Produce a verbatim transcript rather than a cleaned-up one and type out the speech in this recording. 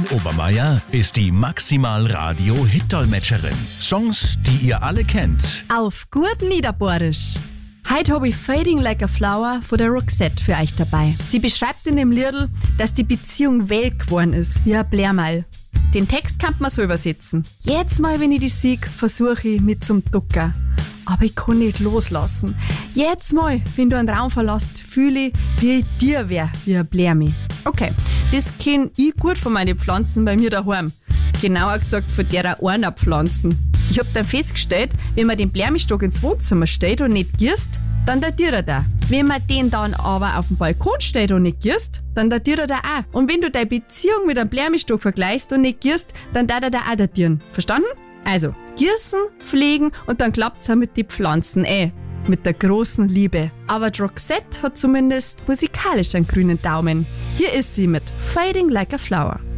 Obermeier ist die Maximal-Radio-Hit-Dolmetscherin. Songs, die ihr alle kennt. Auf gut Niederbohrisch. Heute habe ich Fading Like a Flower von der Roxette für euch dabei. Sie beschreibt in dem Liedl, dass die Beziehung welk geworden ist, wie ein Blärmeil. Den Text kann man so übersetzen. Jetzt mal, wenn ich die sieg, versuche ich mit zum Ducker. Aber ich kann nicht loslassen. Jetzt mal, wenn du einen Raum verlässt, fühle ich, wie ich dir wär, wie ein Blärmi. Okay, das kenn ich gut von meinen Pflanzen bei mir daheim. Genauer gesagt von derer Ornerpflanzen. Ich hab dann festgestellt, wenn man den Blärmistock ins Wohnzimmer stellt und nicht gießt, dann datiert er da. Wenn man den dann aber auf dem Balkon stellt und nicht gießt, dann datiert er da auch. Und wenn du deine Beziehung mit einem Blärmistock vergleichst und nicht gießt, dann darf er da auch datieren. Verstanden? Also, gießen, pflegen und dann klappt's auch mit den Pflanzen eh. Mit der großen Liebe. Aber die Roxette hat zumindest musikalisch einen grünen Daumen. Hier ist sie mit Fading Like a Flower.